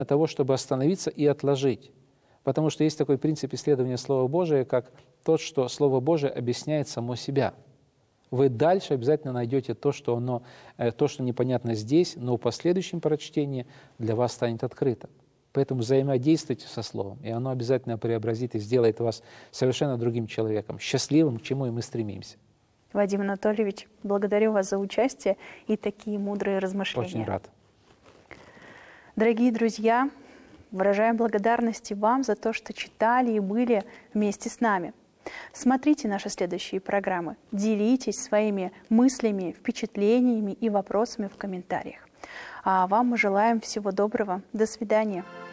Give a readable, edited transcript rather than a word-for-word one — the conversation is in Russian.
того, чтобы остановиться и отложить. Потому что есть такой принцип исследования Слова Божия, как тот, что Слово Божие объясняет само себя. Вы дальше обязательно найдете то, что непонятно здесь, но в последующем прочтении для вас станет открыто. Поэтому взаимодействуйте со Словом, и оно обязательно преобразит и сделает вас совершенно другим человеком, счастливым, к чему и мы стремимся. Вадим Анатольевич, благодарю вас за участие и такие мудрые размышления. Очень рад. Дорогие друзья, выражаем благодарность вам за то, что читали и были вместе с нами. Смотрите наши следующие программы, делитесь своими мыслями, впечатлениями и вопросами в комментариях. А вам мы желаем всего доброго. До свидания.